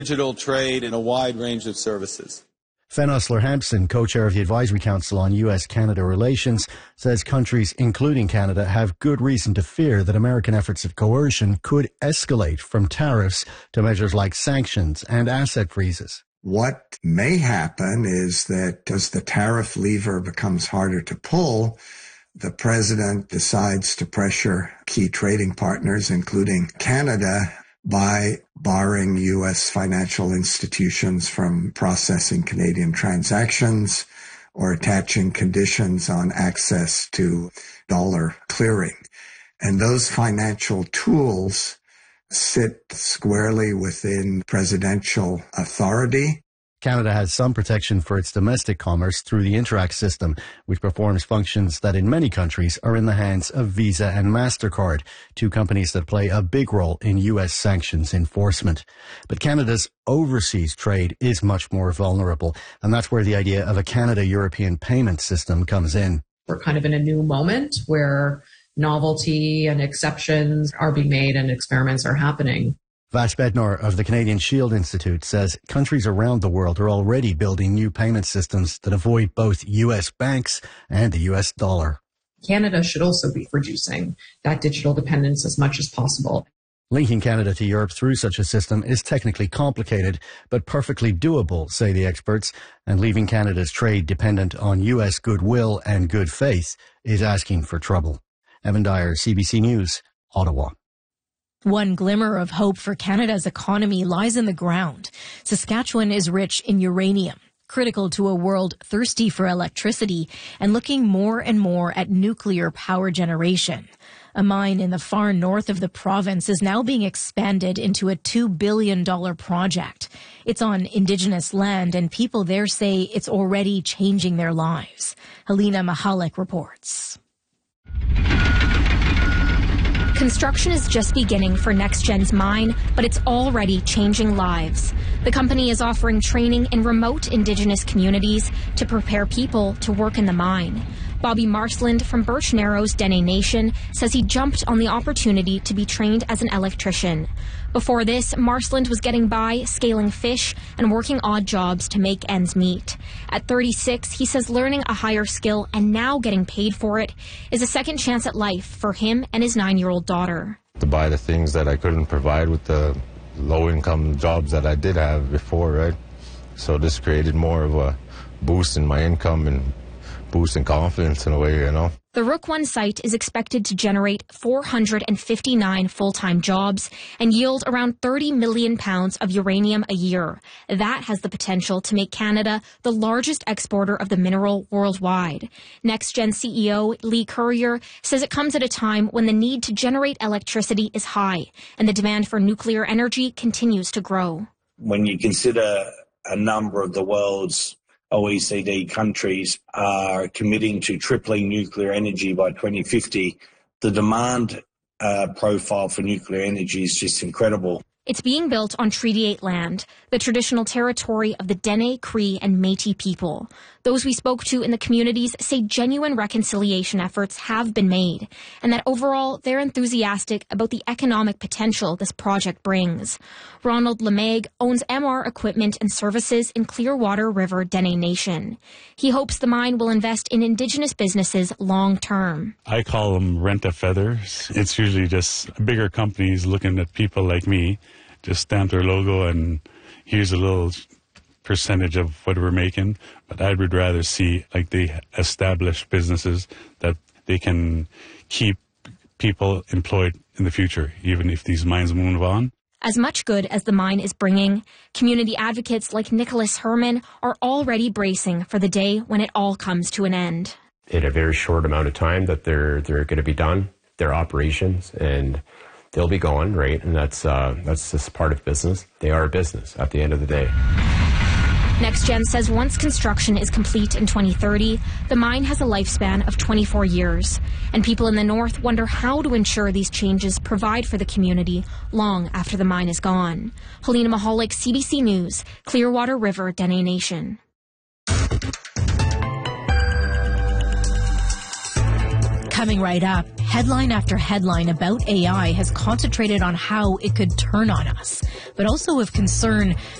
digital trade in a wide range of services. Fen Osler-Hampson, co-chair of the Advisory Council on U.S.-Canada relations, says countries, including Canada, have good reason to fear that American efforts of coercion could escalate from tariffs to measures like sanctions and asset freezes. What may happen is that as the tariff lever becomes harder to pull, the president decides to pressure key trading partners, including Canada, by barring U.S. financial institutions from processing Canadian transactions or attaching conditions on access to dollar clearing. And those financial tools sit squarely within presidential authority. Canada has some protection for its domestic commerce through the Interac system, which performs functions that in many countries are in the hands of Visa and MasterCard, two companies that play a big role in U.S. sanctions enforcement. But Canada's overseas trade is much more vulnerable, and that's where the idea of a Canada-European payment system comes in. We're kind of in a new moment where novelty and exceptions are being made and experiments are happening. Vash Bednar of the Canadian Shield Institute says countries around the world are already building new payment systems that avoid both U.S. banks and the U.S. dollar. Canada should also be reducing that digital dependence as much as possible. Linking Canada to Europe through such a system is technically complicated, but perfectly doable, say the experts, and leaving Canada's trade dependent on U.S. goodwill and good faith is asking for trouble. Evan Dyer, CBC News, Ottawa. One glimmer of hope for Canada's economy lies in the ground. Saskatchewan is rich in uranium, critical to a world thirsty for electricity and looking more and more at nuclear power generation. A mine in the far north of the province is now being expanded into a $2 billion project. It's on Indigenous land, and people there say it's already changing their lives. Helena Mahalik reports. Construction is just beginning for NextGen's mine, but it's already changing lives. The company is offering training in remote Indigenous communities to prepare people to work in the mine. Bobby Marsland from Birch Narrows Dene Nation says he jumped on the opportunity to be trained as an electrician. Before this, Marsland was getting by, scaling fish, and working odd jobs to make ends meet. At 36, he says learning a higher skill and now getting paid for it is a second chance at life for him and his 9-year-old daughter. To buy the things that I couldn't provide with the low-income jobs that I did have before, right? So this created more of a boost in my income and boost in confidence in a way, you know. The Rook I site is expected to generate 459 full-time jobs and yield around 30 million pounds of uranium a year. That has the potential to make Canada the largest exporter of the mineral worldwide. NextGen CEO Lee Currier says it comes at a time when the need to generate electricity is high and the demand for nuclear energy continues to grow. When you consider a number of the world's OECD countries are committing to tripling nuclear energy by 2050. The demand profile for nuclear energy is just incredible. It's being built on Treaty 8 land, the traditional territory of the Dene, Cree, and Métis people. Those we spoke to in the communities say genuine reconciliation efforts have been made, and that overall they're enthusiastic about the economic potential this project brings. Ronald Lemeg owns MR Equipment and Services in Clearwater River Dene Nation. He hopes the mine will invest in Indigenous businesses long term. I call them rent-a-feathers. It's usually just bigger companies looking at people like me, just stamp their logo and here's a little percentage of what we're making. But I would rather see like they establish businesses that they can keep people employed in the future, even if these mines move on. As much good as the mine is bringing, community advocates like Nicholas Herman are already bracing for the day when it all comes to an end. In a very short amount of time that they're going to be done, their operations, and they'll be going, right? And that's just part of business. They are a business at the end of the day. NextGen says once construction is complete in 2030, the mine has a lifespan of 24 years. And people in the north wonder how to ensure these changes provide for the community long after the mine is gone. Helena Mahalik, CBC News, Clearwater River, Dene Nation. Coming right up, headline after headline about AI has concentrated on how it could turn on us, but also of concern